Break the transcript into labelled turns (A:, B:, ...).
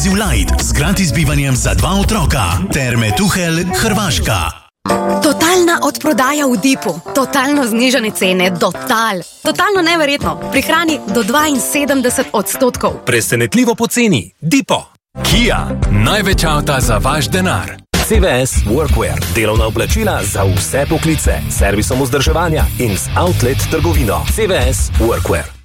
A: Exclusive Light z gratis bivanjem za 2 otroka. Terme Tuhelj, Hrvaška.
B: Totalna odprodaja v Dipu. Totalno znižane cene. Totalno neverjetno. Prihrani do 72%.
C: Presenetljivo poceni. Dipo. Kia. Največ avta za vaš denar. CVS Workwear. Delovna oblačila za vse poklice. Servisom vzdrževanja in z outlet trgovino. CVS Workwear.